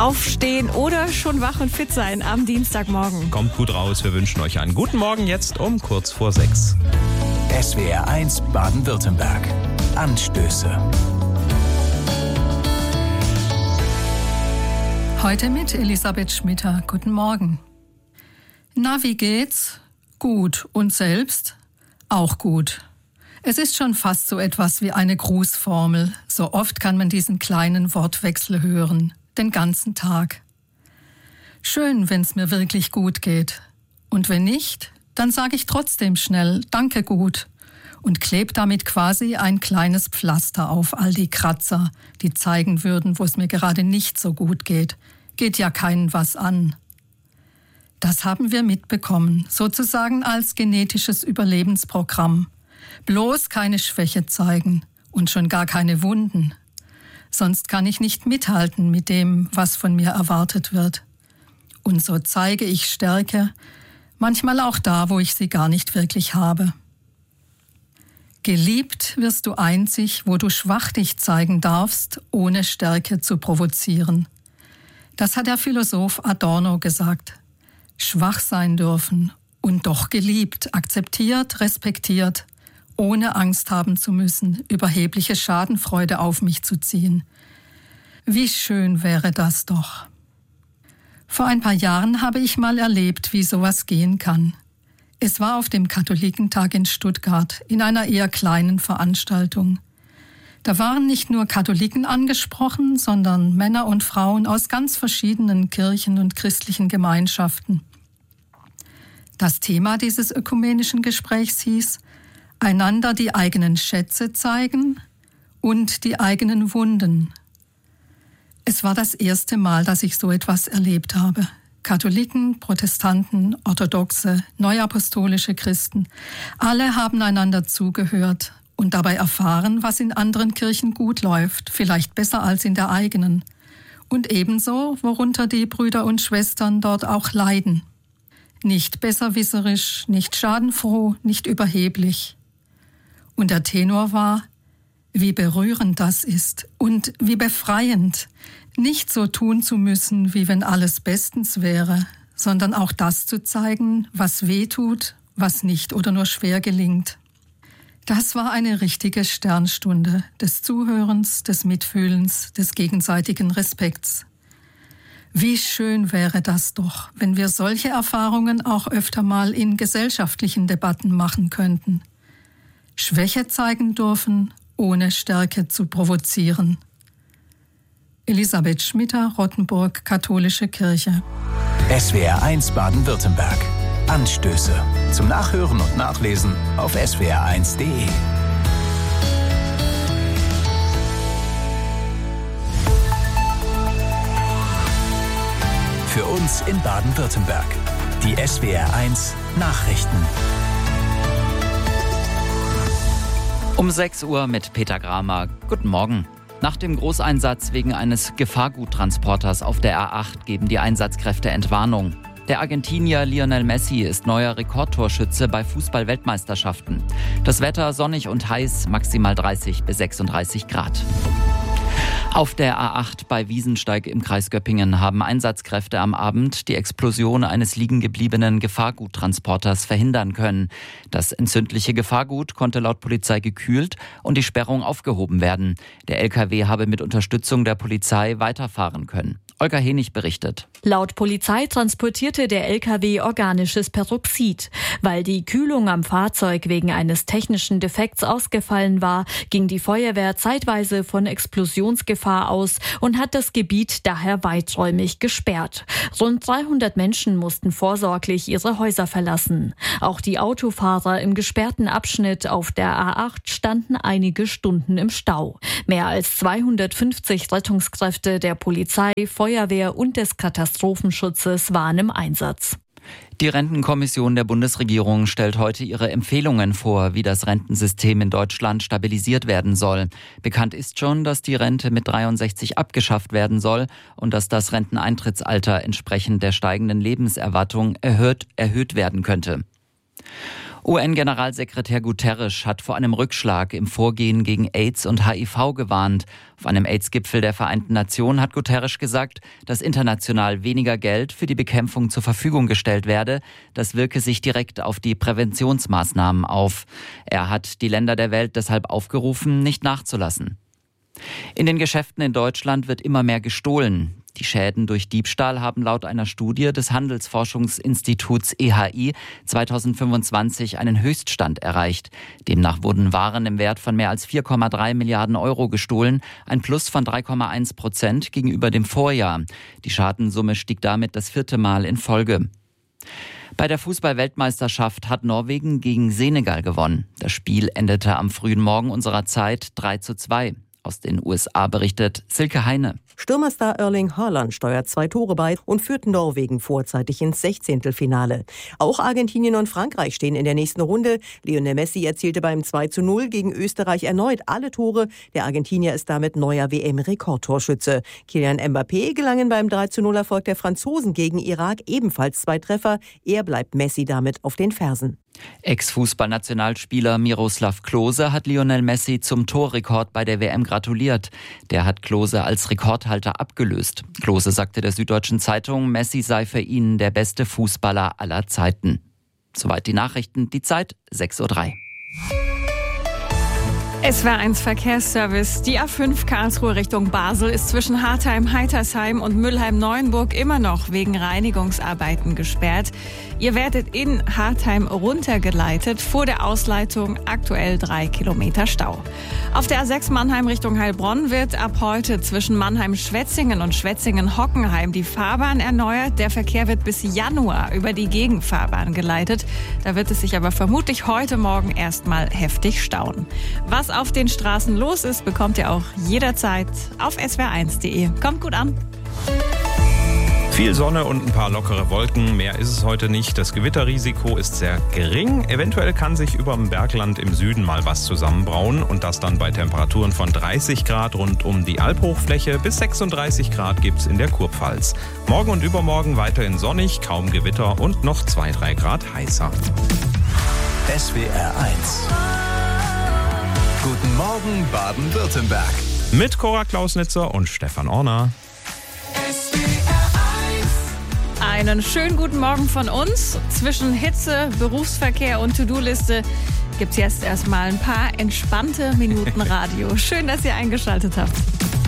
aufstehen oder schon wach und fit sein am Dienstagmorgen. Kommt gut raus, wir wünschen euch einen guten Morgen jetzt um kurz vor 6. SWR 1 Baden-Württemberg. Anstöße. Heute mit Elisabeth Schmitter. Guten Morgen. Na, wie geht's? Gut. Und selbst? Auch gut. Es ist schon fast so etwas wie eine Grußformel. So oft kann man diesen kleinen Wortwechsel hören. Den ganzen Tag. Schön, wenn's mir wirklich gut geht. Und wenn nicht, dann sage ich trotzdem schnell Danke gut und klebe damit quasi ein kleines Pflaster auf all die Kratzer, die zeigen würden, wo es mir gerade nicht so gut geht. Geht ja keinen was an. Das haben wir mitbekommen, sozusagen als genetisches Überlebensprogramm. Bloß keine Schwäche zeigen und schon gar keine Wunden. Sonst kann ich nicht mithalten mit dem, was von mir erwartet wird. Und so zeige ich Stärke, manchmal auch da, wo ich sie gar nicht wirklich habe. Geliebt wirst du einzig, wo du schwach dich zeigen darfst, ohne Stärke zu provozieren. Das hat der Philosoph Adorno gesagt. Schwach sein dürfen und doch geliebt, akzeptiert, respektiert, ohne Angst haben zu müssen, überhebliche Schadenfreude auf mich zu ziehen. Wie schön wäre das doch. Vor ein paar Jahren habe ich mal erlebt, wie sowas gehen kann. Es war auf dem Katholikentag in Stuttgart, in einer eher kleinen Veranstaltung. Da waren nicht nur Katholiken angesprochen, sondern Männer und Frauen aus ganz verschiedenen Kirchen und christlichen Gemeinschaften. Das Thema dieses ökumenischen Gesprächs hieß: einander die eigenen Schätze zeigen und die eigenen Wunden. Es war das erste Mal, dass ich so etwas erlebt habe. Katholiken, Protestanten, Orthodoxe, neuapostolische Christen, alle haben einander zugehört und dabei erfahren, was in anderen Kirchen gut läuft, vielleicht besser als in der eigenen. Und ebenso, worunter die Brüder und Schwestern dort auch leiden. Nicht besserwisserisch, nicht schadenfroh, nicht überheblich. Und der Tenor war: wie berührend das ist und wie befreiend, nicht so tun zu müssen, wie wenn alles bestens wäre, sondern auch das zu zeigen, was weh tut, was nicht oder nur schwer gelingt. Das war eine richtige Sternstunde des Zuhörens, des Mitfühlens, des gegenseitigen Respekts. Wie schön wäre das doch, wenn wir solche Erfahrungen auch öfter mal in gesellschaftlichen Debatten machen könnten. Schwäche zeigen dürfen, ohne Stärke zu provozieren. Elisabeth Schmitter, Rottenburg, Katholische Kirche. SWR 1 Baden-Württemberg. Anstöße. Zum Nachhören und Nachlesen auf swr1.de. Für uns in Baden-Württemberg. Die SWR 1 Nachrichten. Um 6 Uhr mit Peter Gramer. Guten Morgen. Nach dem Großeinsatz wegen eines Gefahrguttransporters auf der A8 geben die Einsatzkräfte Entwarnung. Der Argentinier Lionel Messi ist neuer Rekordtorschütze bei Fußball-Weltmeisterschaften. Das Wetter sonnig und heiß, maximal 30 bis 36 Grad. Auf der A8 bei Wiesensteig im Kreis Göppingen haben Einsatzkräfte am Abend die Explosion eines liegengebliebenen Gefahrguttransporters verhindern können. Das entzündliche Gefahrgut konnte laut Polizei gekühlt und die Sperrung aufgehoben werden. Der LKW habe mit Unterstützung der Polizei weiterfahren können. Olga Henig berichtet. Laut Polizei transportierte der LKW organisches Peroxid. Weil die Kühlung am Fahrzeug wegen eines technischen Defekts ausgefallen war, ging die Feuerwehr zeitweise von Explosionsgefahr aus und hat das Gebiet daher weiträumig gesperrt. Rund 300 Menschen mussten vorsorglich ihre Häuser verlassen. Auch die Autofahrer im gesperrten Abschnitt auf der A8 standen einige Stunden im Stau. Mehr als 250 Rettungskräfte der Polizei, Feuerwehr und des Katastrophenschutzes waren im Einsatz. Die Rentenkommission der Bundesregierung stellt heute ihre Empfehlungen vor, wie das Rentensystem in Deutschland stabilisiert werden soll. Bekannt ist schon, dass die Rente mit 63 abgeschafft werden soll und dass das Renteneintrittsalter entsprechend der steigenden Lebenserwartung erhöht werden könnte. UN-Generalsekretär Guterres hat vor einem Rückschlag im Vorgehen gegen AIDS und HIV gewarnt. Auf einem AIDS-Gipfel der Vereinten Nationen hat Guterres gesagt, dass international weniger Geld für die Bekämpfung zur Verfügung gestellt werde. Das wirke sich direkt auf die Präventionsmaßnahmen auf. Er hat die Länder der Welt deshalb aufgerufen, nicht nachzulassen. In den Geschäften in Deutschland wird immer mehr gestohlen. Die Schäden durch Diebstahl haben laut einer Studie des Handelsforschungsinstituts EHI 2025 einen Höchststand erreicht. Demnach wurden Waren im Wert von mehr als 4,3 Milliarden Euro gestohlen, ein Plus von 3,1% gegenüber dem Vorjahr. Die Schadenssumme stieg damit das 4. Mal in Folge. Bei der Fußball-Weltmeisterschaft hat Norwegen gegen Senegal gewonnen. Das Spiel endete am frühen Morgen unserer Zeit 3:2. Aus den USA berichtet Silke Heine. Stürmerstar Erling Haaland steuert 2 Tore bei und führt Norwegen vorzeitig ins 16. Auch Argentinien und Frankreich stehen in der nächsten Runde. Lionel Messi erzielte beim 2:0 gegen Österreich erneut alle Tore. Der Argentinier ist damit neuer WM-Rekordtorschütze. Kylian Mbappé gelangen beim 3:0-Erfolg der Franzosen gegen Irak ebenfalls 2 Treffer. Er bleibt Messi damit auf den Fersen. Ex-Fußballnationalspieler Miroslav Klose hat Lionel Messi zum Torrekord bei der WM gratuliert. Der hat Klose als Rekordhalter abgelöst. Klose sagte der Süddeutschen Zeitung, Messi sei für ihn der beste Fußballer aller Zeiten. Soweit die Nachrichten, die Zeit 6:03 Uhr. SWR1 Verkehrsservice. Die A5 Karlsruhe Richtung Basel ist zwischen Hartheim-Heitersheim und Mülheim-Neuenburg immer noch wegen Reinigungsarbeiten gesperrt. Ihr werdet in Hartheim runtergeleitet. Vor der Ausleitung aktuell 3 Kilometer Stau. Auf der A6 Mannheim Richtung Heilbronn wird ab heute zwischen Mannheim-Schwetzingen und Schwetzingen-Hockenheim die Fahrbahn erneuert. Der Verkehr wird bis Januar über die Gegenfahrbahn geleitet. Da wird es sich aber vermutlich heute Morgen erstmal heftig stauen. Was auf den Straßen los ist, bekommt ihr auch jederzeit auf swr1.de. Kommt gut an. Viel Sonne und ein paar lockere Wolken. Mehr ist es heute nicht. Das Gewitterrisiko ist sehr gering. Eventuell kann sich über dem Bergland im Süden mal was zusammenbrauen. Und das dann bei Temperaturen von 30 Grad rund um die Alphochfläche. Bis 36 Grad gibt's in der Kurpfalz. Morgen und übermorgen weiterhin sonnig, kaum Gewitter und noch 2-3 Grad heißer. SWR 1. Guten Morgen Baden-Württemberg. Mit Cora Klausnitzer und Stefan Orner. Einen schönen guten Morgen von uns. Zwischen Hitze, Berufsverkehr und To-Do-Liste gibt es jetzt erstmal ein paar entspannte Minuten Radio. Schön, dass ihr eingeschaltet habt.